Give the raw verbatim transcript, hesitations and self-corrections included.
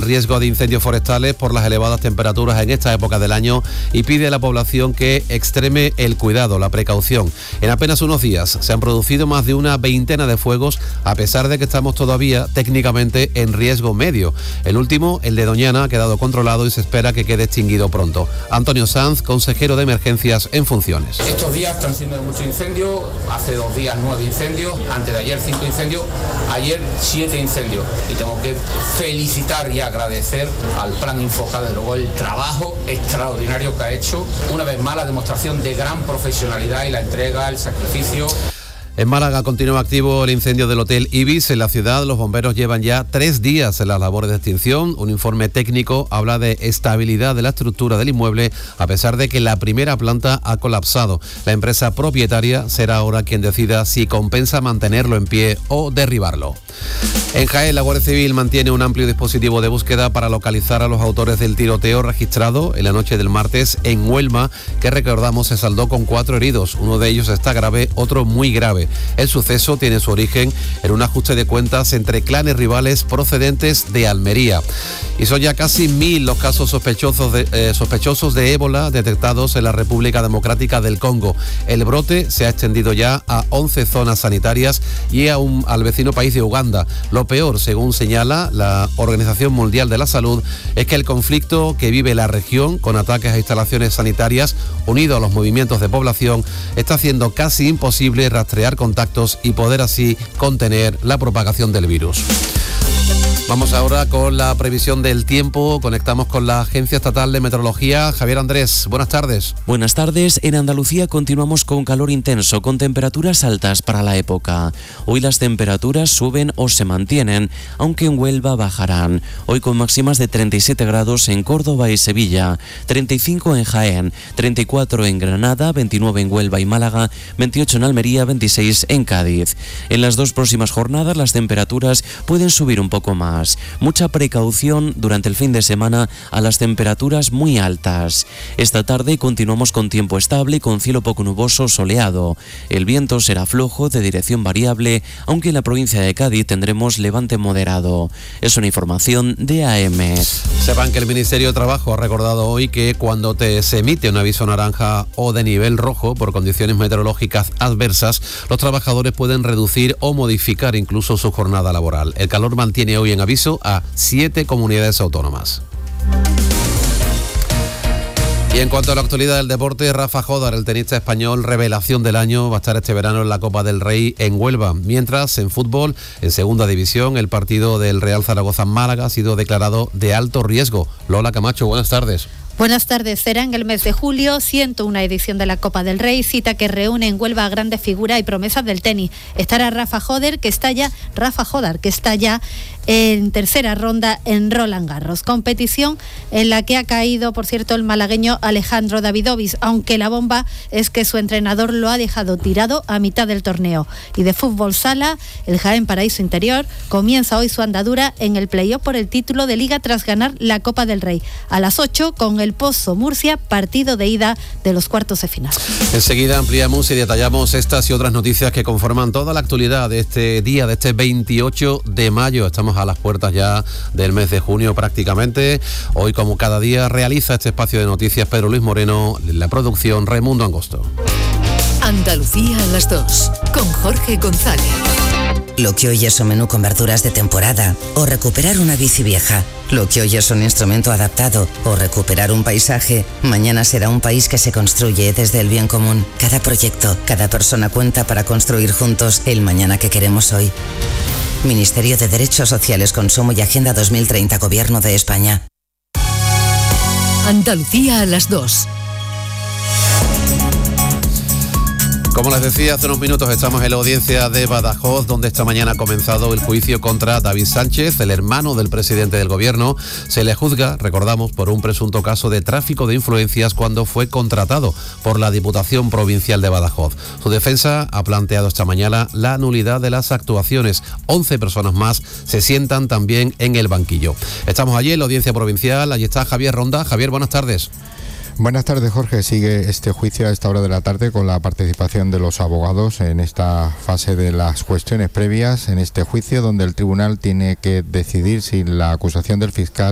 riesgo de incendios forestales por las elevadas temperaturas en esta época del año y pide a la población que extreme el cuidado, la precaución. En apenas unos días se han producido más de una veintena de fuegos, a pesar de que estamos todavía técnicamente en riesgo medio. El último, el de Doñana, ha quedado controlado y se espera que quede extinguido pronto. Antonio Sanz, consejero de emergencias en funciones. Estos días están siendo muchos incendios, hace dos días nueve incendios, antes de ayer cinco incendios, ayer siete incendios. Y tengo que felicitar y agradecer al Plan Infoca, de luego el trabajo extraordinario que ha hecho, una vez más la demostración de gran profesionalidad y la entrega, el sacrificio. En Málaga continúa activo el incendio del Hotel Ibis. En la ciudad los bomberos llevan ya tres días en las labores de extinción. Un informe técnico habla de estabilidad de la estructura del inmueble, a pesar de que la primera planta ha colapsado. La empresa propietaria será ahora quien decida si compensa mantenerlo en pie o derribarlo. En Jaén, la Guardia Civil mantiene un amplio dispositivo de búsqueda para localizar a los autores del tiroteo registrado en la noche del martes en Huelma, que recordamos se saldó con cuatro heridos. Uno de ellos está grave, otro muy grave. El suceso tiene su origen en un ajuste de cuentas entre clanes rivales procedentes de Almería. Y son ya casi mil los casos sospechosos de, eh, sospechosos de ébola detectados en la República Democrática del Congo. El brote se ha extendido ya a once zonas sanitarias y a un, al vecino país de Uganda. Lo peor, según señala la Organización Mundial de la Salud, es que el conflicto que vive la región, con ataques a instalaciones sanitarias, unido a los movimientos de población, está haciendo casi imposible rastrear contactos y poder así contener la propagación del virus. Vamos ahora con la previsión del tiempo. Conectamos con la Agencia Estatal de Meteorología. Javier Andrés, buenas tardes. Buenas tardes. En Andalucía continuamos con calor intenso, con temperaturas altas para la época. Hoy las temperaturas suben o se mantienen, aunque en Huelva bajarán. Hoy con máximas de treinta y siete grados en Córdoba y Sevilla, treinta y cinco en Jaén, treinta y cuatro en Granada, veintinueve en Huelva y Málaga, veintiocho en Almería, veintiséis en Cádiz. En las dos próximas jornadas las temperaturas pueden subir un poco más. Mucha precaución durante el fin de semana a las temperaturas muy altas. Esta tarde continuamos con tiempo estable, con cielo poco nuboso, soleado. El viento será flojo, de dirección variable, aunque en la provincia de Cádiz tendremos levante moderado. Es una información de A M. Sepan que el Ministerio de Trabajo ha recordado hoy que cuando te se emite un aviso naranja o de nivel rojo por condiciones meteorológicas adversas, los trabajadores pueden reducir o modificar incluso su jornada laboral. El calor mantiene hoy en aviso a siete comunidades autónomas. Y en cuanto a la actualidad del deporte, Rafa Jodar, el tenista español revelación del año, va a estar este verano en la Copa del Rey en Huelva. Mientras, en fútbol, en segunda división, el partido del Real Zaragoza-Málaga ha sido declarado de alto riesgo. Lola Camacho, buenas tardes. Buenas tardes. Será en el mes de julio, ciento una edición de la Copa del Rey, cita que reúne en Huelva a grandes figuras y promesas del tenis. Estará Rafa Jodar, que está ya, Rafa Jodar, que está ya en tercera ronda en Roland Garros, competición en la que ha caído, por cierto, el malagueño Alejandro Davidovich, aunque la bomba es que su entrenador lo ha dejado tirado a mitad del torneo. Y de fútbol sala, el Jaén Paraíso Interior comienza hoy su andadura en el playoff por el título de Liga tras ganar la Copa del Rey. A las ocho, con el Pozo Murcia, partido de ida de los cuartos de final. Enseguida ampliamos y detallamos estas y otras noticias que conforman toda la actualidad de este día, de este veintiocho de mayo. Estamos a las puertas ya del mes de junio prácticamente. Hoy, como cada día, realiza este espacio de noticias Pedro Luis Moreno, la producción Raimundo Angosto. Andalucía a las dos, con Jorge González. Lo que hoy es un menú con verduras de temporada o recuperar una bici vieja. Lo que hoy es un instrumento adaptado o recuperar un paisaje, mañana será un país que se construye desde el bien común. Cada proyecto, cada persona cuenta para construir juntos el mañana que queremos hoy. Ministerio de Derechos Sociales, Consumo y Agenda dos mil treinta, Gobierno de España. Andalucía a las dos. Como les decía hace unos minutos, estamos en la audiencia de Badajoz, donde esta mañana ha comenzado el juicio contra David Sánchez, el hermano del presidente del gobierno. Se le juzga, recordamos, por un presunto caso de tráfico de influencias cuando fue contratado por la Diputación Provincial de Badajoz. Su defensa ha planteado esta mañana la nulidad de las actuaciones. once personas más se sientan también en el banquillo. Estamos allí en la audiencia provincial, allí está Javier Ronda. Javier, buenas tardes. Buenas tardes, Jorge. Sigue este juicio a esta hora de la tarde con la participación de los abogados en esta fase de las cuestiones previas en este juicio, donde el tribunal tiene que decidir si la acusación del fiscal